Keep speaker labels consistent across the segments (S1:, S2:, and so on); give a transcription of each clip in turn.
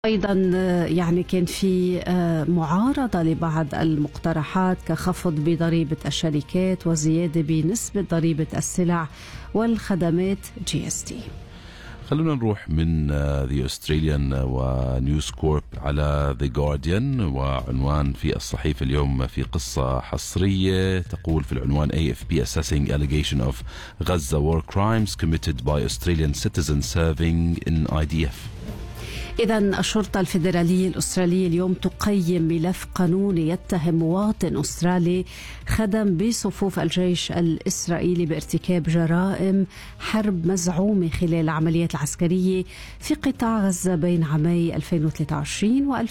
S1: أيضا يعني كان في معارضة لبعض المقترحات كخفض بضريبة الشركات وزيادة بنسبة ضريبة السلع والخدمات GST.
S2: خلونا نروح من The Australian ونيوز كورب على The Guardian، وعنوان في الصحيفة اليوم في قصة حصرية تقول في العنوان AFP assessing allegation of Gaza war crimes committed by Australian citizens serving in IDF.
S1: إذن الشرطة الفيدرالية الأسترالية اليوم تقيم ملف قانوني يتهم مواطن أسترالي خدم بصفوف الجيش الإسرائيلي بارتكاب جرائم حرب مزعومة خلال العمليات العسكرية في قطاع غزة بين عامي 2023 و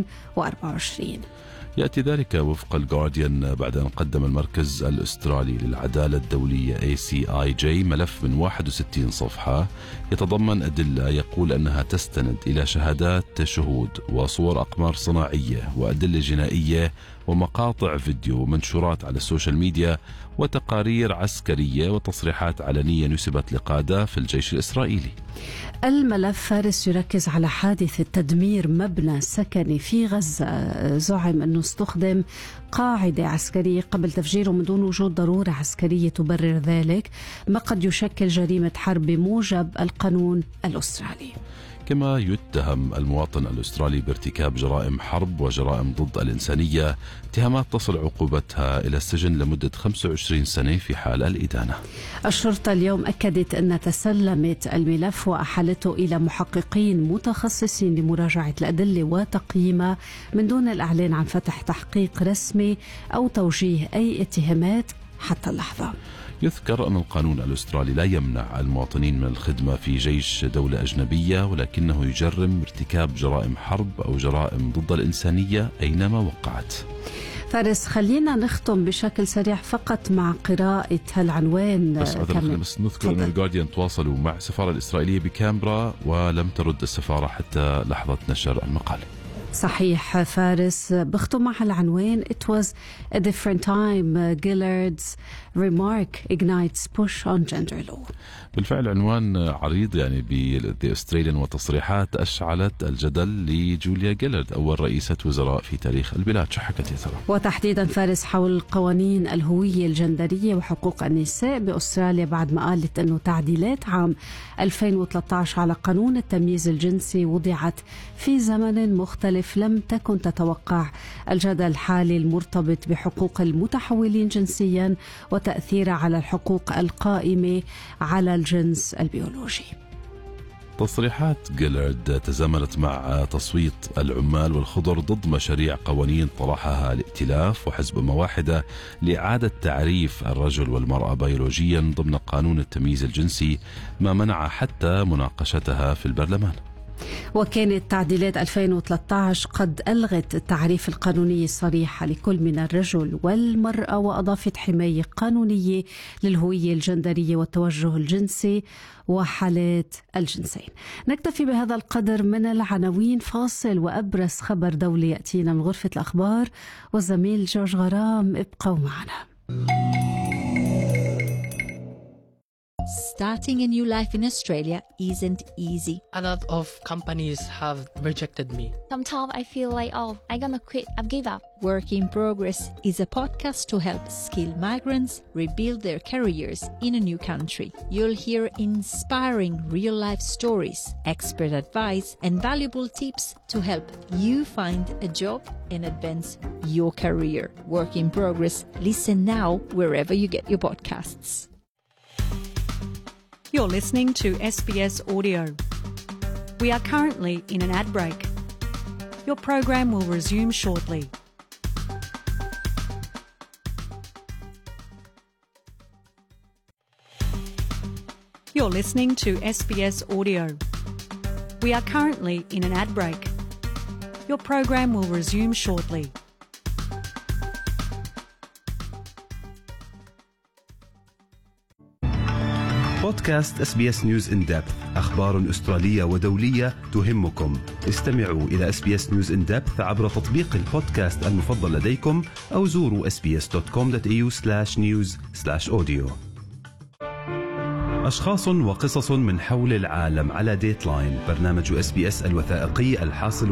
S1: 2024.
S2: يأتي ذلك وفق الجارديان بعد أن قدم المركز الأسترالي للعدالة الدولية ACIJ ملف من 61 صفحة يتضمن أدلة يقول أنها تستند إلى شهادات شهود وصور أقمار صناعية وأدلة جنائية ومقاطع فيديو ومنشورات على السوشيال ميديا وتقارير عسكرية وتصريحات علنية نسبت لقادة في الجيش الإسرائيلي.
S1: الملف فارس يركز على حادثة تدمير مبنى سكني في غزة زعم أنه استخدم قاعدة عسكرية قبل تفجيره من دون وجود ضرورة عسكرية تبرر ذلك، ما قد يشكل جريمة حرب بموجب القانون الأسترالي.
S2: كما يتهم المواطن الأسترالي بارتكاب جرائم حرب وجرائم ضد الإنسانية، اتهامات تصل عقوبتها إلى السجن لمدة 25 سنة في حال الإدانة.
S1: الشرطة اليوم أكدت أن تسلمت الملف وأحالته إلى محققين متخصصين لمراجعة الأدلة وتقييمها من دون الإعلان عن فتح تحقيق رسمي أو توجيه أي اتهامات حتى اللحظة.
S2: يذكر أن القانون الأسترالي لا يمنع المواطنين من الخدمة في جيش دولة أجنبية، ولكنه يجرم ارتكاب جرائم حرب أو جرائم ضد الإنسانية أينما وقعت.
S1: فارس، خلينا نختم بشكل سريع فقط مع قراءة هالعنوان.
S2: بس نذكر أن الجارديان تواصلوا مع السفارة الإسرائيلية بكامبرا ولم ترد السفارة حتى لحظة نشر المقال.
S1: صحيح فارس، بختم مع العنوان It was a different time Gillard's remark ignites push on gender law.
S2: بالفعل عنوان عريض يعني بالذي أستراليان وتصريحات أشعلت الجدل لجوليا جيلارد أول رئيسة وزراء في تاريخ البلاد. شو حكت يا ترى؟
S1: وتحديدا فارس حول قوانين الهوية الجندرية وحقوق النساء بأستراليا بعد ما قالت أنه تعديلات عام 2013 على قانون التمييز الجنسي وضعت في زمن مختلف لم تكن تتوقع الجدل الحالي المرتبط بحقوق المتحولين جنسيا وتأثيره على الحقوق القائمة على الجنس البيولوجي.
S2: تصريحات جيلارد تزامنت مع تصويت العمال والخضر ضد مشاريع قوانين طرحها الائتلاف وحزب أمة واحدة لإعادة تعريف الرجل والمرأة بيولوجيا ضمن قانون التمييز الجنسي، ما منع حتى مناقشتها في البرلمان.
S1: وكانت تعديلات 2013 قد ألغت التعريف القانوني الصريح لكل من الرجل والمرأة وأضافت حماية قانونية للهوية الجندرية والتوجه الجنسي وحالات الجنسين. نكتفي بهذا القدر من العناوين، فاصل وأبرز خبر دولي يأتينا من غرفة الأخبار والزميل جورج غرام. ابقوا معنا.
S3: Starting a new life in Australia isn't easy.
S4: A lot of companies have rejected me.
S5: Sometimes I feel like, I'm gonna quit, I've give up.
S3: Work in Progress is a podcast to help skilled migrants rebuild their careers in a new country. You'll hear inspiring real-life stories, expert advice, and valuable tips to help you find a job and advance your career. Work in Progress. Listen now wherever you get your podcasts.
S6: You're listening to SBS Audio. We are currently in an ad break. Your program will resume shortly. You're listening to SBS Audio. We are currently in an ad break. Your program will resume shortly.
S7: بودكاست SBS News in Depth، أخبار أسترالية ودولية تهمكم. استمعوا إلى SBS News in Depth عبر تطبيق البودكاست المفضل لديكم أو زوروا sbs.com.au/news/audio. أشخاص وقصص من حول العالم على ديتلاين، برنامج SBS الوثائقي الحاصل